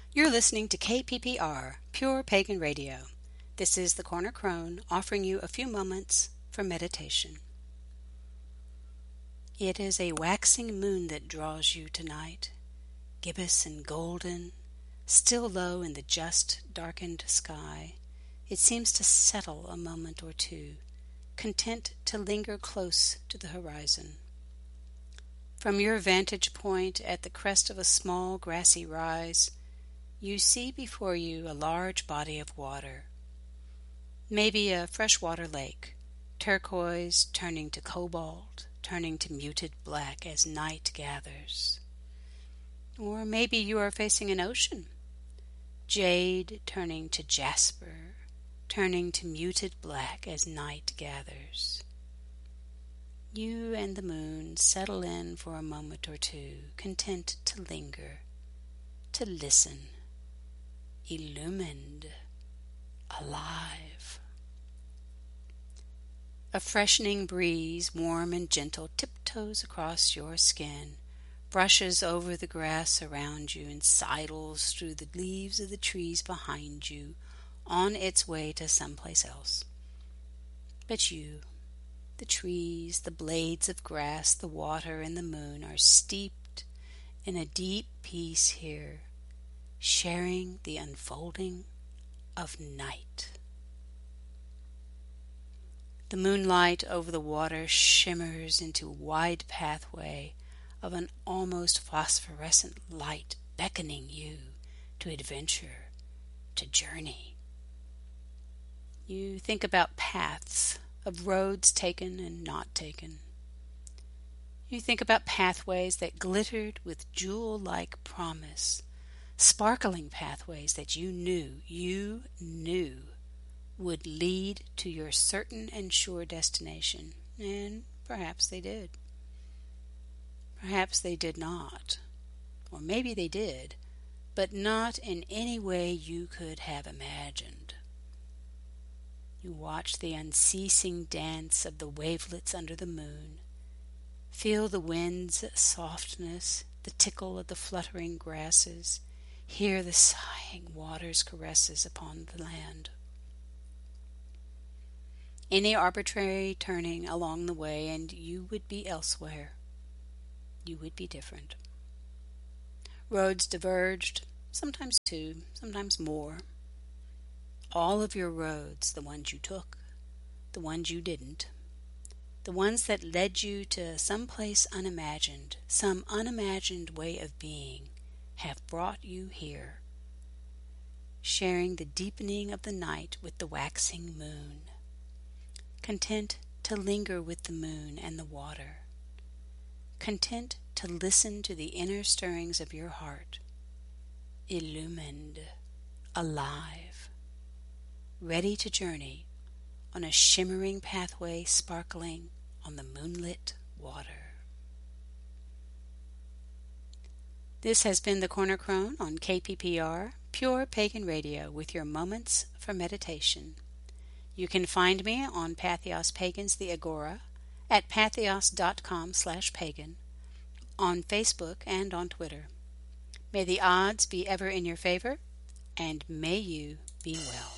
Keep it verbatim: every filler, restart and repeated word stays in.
You're listening to K P P R, Pure Pagan Radio. This is the Corner Crone offering you a few moments for meditation. It is a waxing moon that draws you tonight, gibbous and golden, still low in the just darkened sky. It seems to settle a moment or two, content to linger close to the horizon. From your vantage point at the crest of a small grassy rise, you see before you a large body of water, maybe a freshwater lake, turquoise turning to cobalt, turning to muted black as night gathers. Or maybe you are facing an ocean, jade turning to jasper, turning to muted black as night gathers. You and the moon settle in for a moment or two, content to linger, to listen, illumined, alive. A freshening breeze, warm and gentle, tiptoes across your skin, brushes over the grass around you, and sidles through the leaves of the trees behind you on its way to someplace else. But you, the trees, the blades of grass, the water, and the moon are steeped in a deep peace here, sharing the unfolding of night. The moonlight over the water shimmers into a wide pathway of an almost phosphorescent light beckoning you to adventure, to journey. You think about paths, of roads taken and not taken. You think about pathways that glittered with jewel-like promise, sparkling pathways that you knew, you knew would lead to your certain and sure destination, and perhaps they did. Perhaps they did not, or maybe they did, but not in any way you could have imagined. You watch the unceasing dance of the wavelets under the moon, feel the wind's softness, the tickle of the fluttering grasses, hear the sighing water's caresses upon the land. Any arbitrary turning along the way and you would be elsewhere. You would be different. Roads diverged, sometimes two, sometimes more. All of your roads, the ones you took, the ones you didn't, the ones that led you to some place unimagined, some unimagined way of being, have brought you here, sharing the deepening of the night with the waxing moon, content to linger with the moon and the water, content to listen to the inner stirrings of your heart, illumined, alive, ready to journey on a shimmering pathway sparkling on the moonlit water. This has been the Corner Crone on K P P R, Pure Pagan Radio, with your moments for meditation. You can find me on Patheos Pagans the Agora at patheos.com slash pagan, on Facebook and on Twitter. May the odds be ever in your favor, and may you be well.